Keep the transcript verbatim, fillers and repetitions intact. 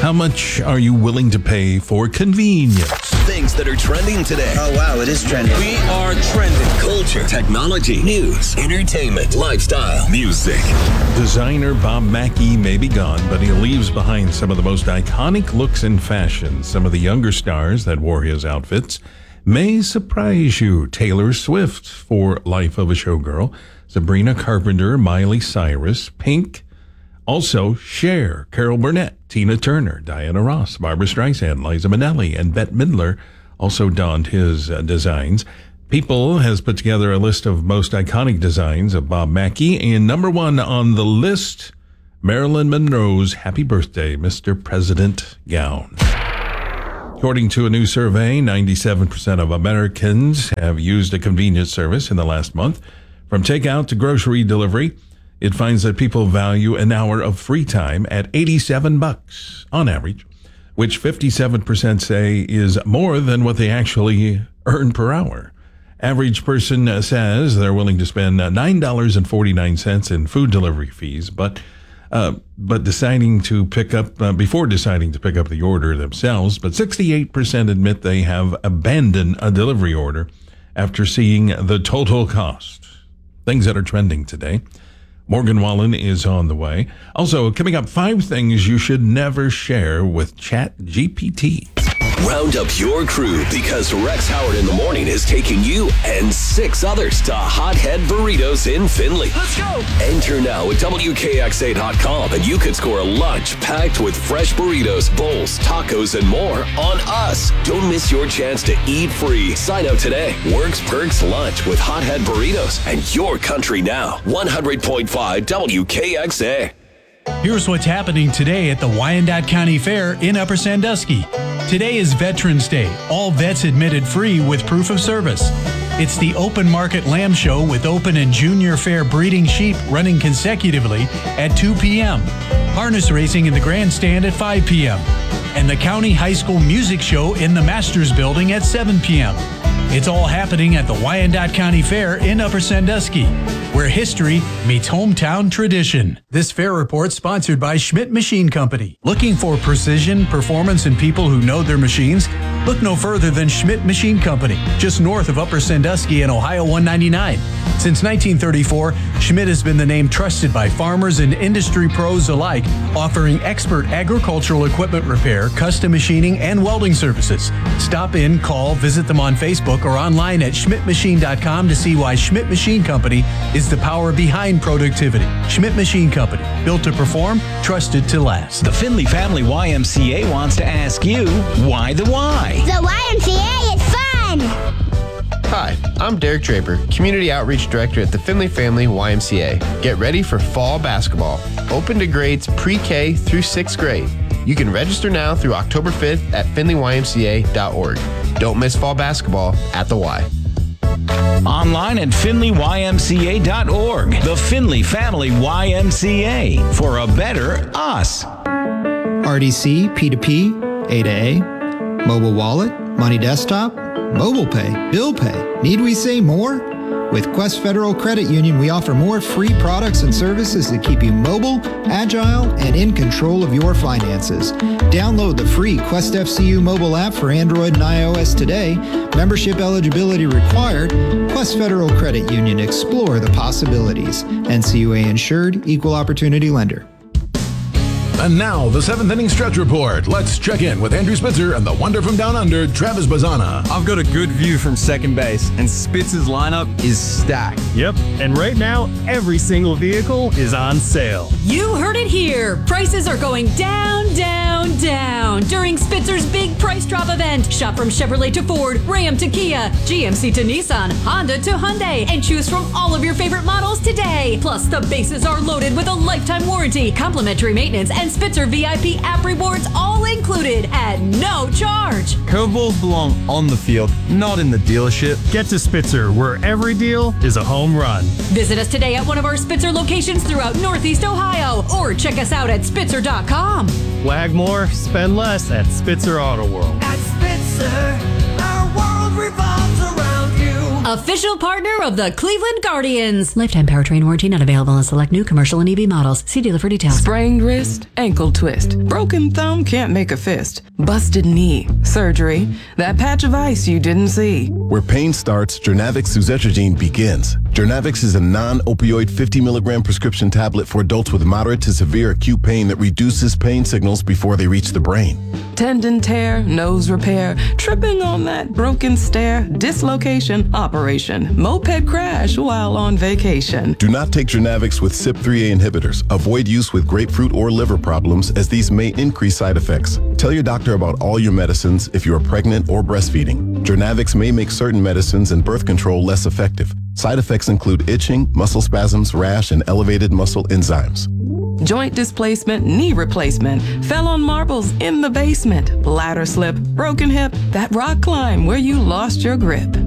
How much are you willing to pay for convenience? Things that are trending today. Oh, wow, it is trending. We are trending. Culture, technology, news, entertainment, lifestyle, music. Designer Bob Mackie may be gone, but he leaves behind some of the most iconic looks in fashion. Some of the younger stars that wore his outfits may surprise you. Taylor Swift for Life of a Showgirl, Sabrina Carpenter, Miley Cyrus, Pink, also Cher, Carol Burnett, Tina Turner, Diana Ross, Barbra Streisand, Liza Minnelli, and Bette Midler also donned his uh, designs. People has put together a list of most iconic designs of Bob Mackie, and number one on the list, Marilyn Monroe's Happy Birthday, Mister President gown. According to a new survey, ninety-seven percent of Americans have used a convenience service in the last month. From takeout to grocery delivery, it finds that people value an hour of free time at eighty-seven bucks on average, which fifty-seven percent say is more than what they actually earn per hour. Average person says they're willing to spend nine dollars and forty-nine cents in food delivery fees, but uh, but deciding to pick up uh, before deciding to pick up the order themselves. But sixty-eight percent admit they have abandoned a delivery order after seeing the total cost. Things that are trending today. Morgan Wallen is on the way. Also, coming up, five things you should never share with ChatGPT. Round up your crew because Rex Howard in the Morning is taking you and six others to Hothead Burritos in Findlay. Let's go! Enter now at W K X A dot com and you could score a lunch packed with fresh burritos, bowls, tacos, and more on us. Don't miss your chance to eat free. Sign up today. Works Perks Lunch with Hothead Burritos and your country now. one hundred point five W K X A. Here's what's happening today at the Wyandotte County Fair in Upper Sandusky. Today is Veterans Day. All vets admitted free with proof of service. It's the Open Market Lamb Show with open and junior fair breeding sheep running consecutively at two p.m. Harness racing in the grandstand at five p.m. And the County High School Music Show in the Masters Building at seven p.m. It's all happening at the Wyandotte County Fair in Upper Sandusky, where history meets hometown tradition. This fair report sponsored by Schmidt Machine Company. Looking for precision, performance, and people who know their machines? Look no further than Schmidt Machine Company, just north of Upper Sandusky and Ohio one ninety-nine. Since nineteen thirty-four, Schmidt has been the name trusted by farmers and industry pros alike, offering expert agricultural equipment repair, custom machining, and welding services. Stop in, call, visit them on Facebook or online at schmidt machine dot com to see why Schmidt Machine Company is the power behind productivity. Schmidt Machine Company, built to perform, trusted to last. The Findlay Family Y M C A wants to ask you, why the why? The Y M C A is fun! Hi, I'm Derek Draper, Community Outreach Director at the Findlay Family Y M C A. Get ready for fall basketball. Open to grades pre-K through sixth grade. You can register now through October fifth at findlay y m c a dot org. Don't miss fall basketball at the Y. Online at findlay y m c a dot org. The Findlay Family Y M C A, for a better us. R D C, P two P, A to A, mobile wallet, money desktop, mobile pay, bill pay. Need we say more? With Quest Federal Credit Union, we offer more free products and services that keep you mobile, agile, and in control of your finances. Download the free Quest F C U mobile app for Android and iOS today. Membership eligibility required. Quest Federal Credit Union. Explore the possibilities. N C U A insured, equal opportunity lender. And now, the seventh inning stretch report. Let's check in with Andrew Spitzer and the wonder from down under, Travis Bazana. I've got a good view from second base, and Spitzer's lineup is stacked. Yep, and right now, every single vehicle is on sale. You heard it here. Prices are going down, down, down during Spitzer's big price drop event. Shop from Chevrolet to Ford, Ram to Kia, G M C to Nissan, Honda to Hyundai, and choose from all of your favorite models today. Plus, the bases are loaded with a lifetime warranty, complimentary maintenance, and Spitzer V I P app rewards all included at no charge. Curveballs belong on the field, not in the dealership. Get to Spitzer, where every deal is a home run. Visit us today at one of our Spitzer locations throughout Northeast Ohio, or check us out at spitzer dot com. Flag more, spend less at Spitzer Auto World. At Spitzer, our world revolves around you. Official partner of the Cleveland Guardians. Lifetime powertrain warranty not available on select new commercial and E V models. See dealer for details. Sprained wrist, ankle twist. Broken thumb can't make a fist. Busted knee, surgery. That patch of ice you didn't see. Where pain starts, Jernavix suzetrigine begins. Jernavix is a non-opioid fifty milligram prescription tablet for adults with moderate to severe acute pain that reduces pain signals before they reach the brain. Tendon tear, nose repair, tripping on that broken stair, dislocation, operation, moped crash while on vacation. Do not take Jernavix with C Y P three A inhibitors. Avoid use with grapefruit or liver problems, as these may increase side effects. Tell your doctor about all your medicines if you are pregnant or breastfeeding. Jernavix may make certain medicines and birth control less effective. Side effects include itching, muscle spasms, rash, and elevated muscle enzymes. Joint displacement, knee replacement, fell on marbles in the basement, ladder slip, broken hip, that rock climb where you lost your grip.